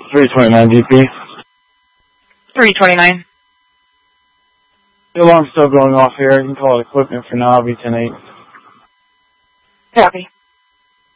329 DP. 329. The alarm's still going off here. You can call it equipment for now. I'll be 10-8. Copy.